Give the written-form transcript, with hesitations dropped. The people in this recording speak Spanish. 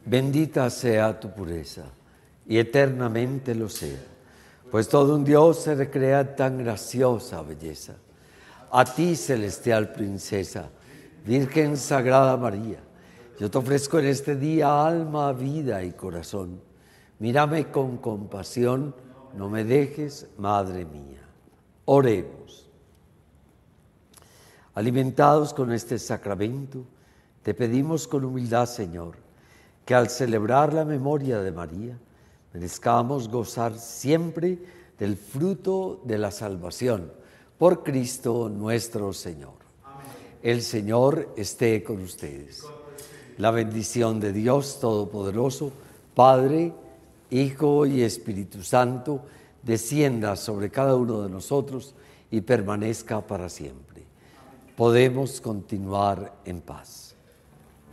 Bendita sea tu pureza, y eternamente lo sea, pues todo un Dios se recrea tan graciosa belleza. A ti, celestial princesa, Virgen Sagrada María, yo te ofrezco en este día alma, vida y corazón. Mírame con compasión, no me dejes, Madre mía. Oremos. Alimentados con este sacramento, te pedimos con humildad, Señor, que al celebrar la memoria de María, merezcamos gozar siempre del fruto de la salvación, por Cristo nuestro Señor. Amén. El Señor esté con ustedes. La bendición de Dios Todopoderoso, Padre, Hijo y Espíritu Santo, descienda sobre cada uno de nosotros y permanezca para siempre. Podemos continuar en paz.